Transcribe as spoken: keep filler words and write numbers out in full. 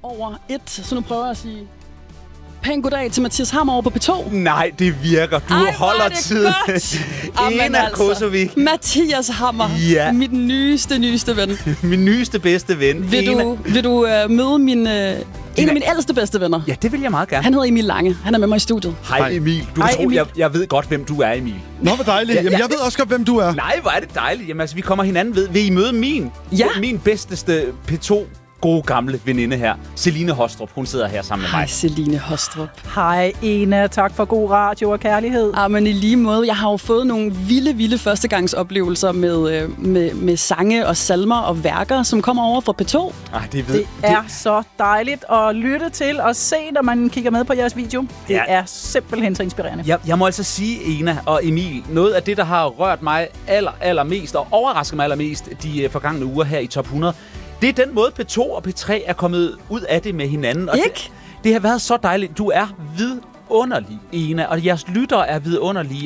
over et, så nu prøver jeg at sige pæn goddag til Mathias Hammer over på P to. Nej, det virker. Du Ej, holder tid. Ena altså, Kosovic. Mathias Hammer. Ja. Mit nyeste, nyeste ven. Min nyeste bedste ven. Vil Ena. du, vil du uh, møde min, uh, en af mine ældste bedste venner? Ja, det vil jeg meget gerne. Han hedder Emil Lange. Han er med mig i studiet. Hej Emil. Du Hej, tror, Emil. jeg, jeg ved godt, hvem du er, Emil. Nå, hvor dejligt. Jamen, jeg ved også godt, hvem du er. Nej, hvor er det dejligt. Jamen, altså, vi kommer hinanden ved. Vil I møde min? Ja. Min bedsteste P to gode gamle veninde her. Celine Hostrup. Hun sidder her sammen med Hej, mig. Celine Hostrup. Hej Ena, tak for god radio og kærlighed. Ah, men i lige måde, jeg har jo fået nogle vilde, vilde førstegangsoplevelser med, øh, med, med sange og salmer og værker, som kommer over fra P to. Ej, det ved Det er så dejligt at lytte til og se, når man kigger med på jeres video. Det Ja. er simpelthen så inspirerende. Jeg, jeg må altså sige, Ena og Emil, noget af det, der har rørt mig aller, allermest og overrasket mig allermest de uh, forgangne uger her i Top hundrede, det er den måde, P to og P tre er kommet ud af det med hinanden. Og Ikke? Det, det har været så dejligt. Du er vidunderlig, Ena, og jeres lyttere er vidunderlige.